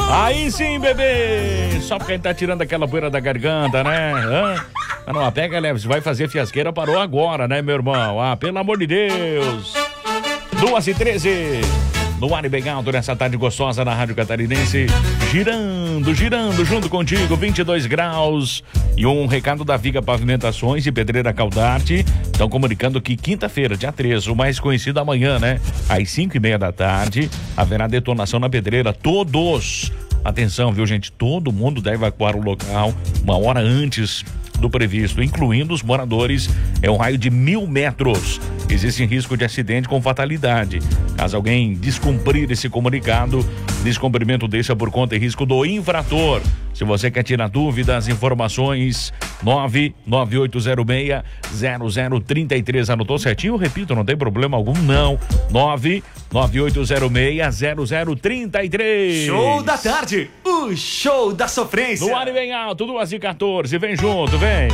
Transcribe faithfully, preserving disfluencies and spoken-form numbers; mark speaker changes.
Speaker 1: Aí sim, bebê! Só porque ele tá tirando aquela poeira da garganta, né? Hã? Mas não, pega leve, se vai fazer fiasqueira, parou agora, né, meu irmão? Ah, pelo amor de Deus! duas e treze. No ar e bem alto nessa tarde gostosa na Rádio Catarinense. Girando, girando junto contigo, vinte e dois graus. E um recado da Viga Pavimentações e Pedreira Caldarte. Estão comunicando que quinta-feira, dia treze, o mais conhecido amanhã, né? Às cinco e meia da tarde, haverá detonação na pedreira. Todos, atenção, viu, gente? Todo mundo deve evacuar o local uma hora antes do previsto, incluindo os moradores. É um raio de mil metros. Existe risco de acidente com fatalidade. Caso alguém descumprir esse comunicado, descumprimento deixa por conta e risco do infrator. Se você quer tirar dúvidas, informações, nove nove oito zero seis zero zero três três. Anotou certinho? Repito, não tem problema algum, não. nove nove oito zero seis zero zero três três.
Speaker 2: Show da tarde, o show da sofrência.
Speaker 1: No ar e bem alto, duas e quatorze. Vem junto, vem.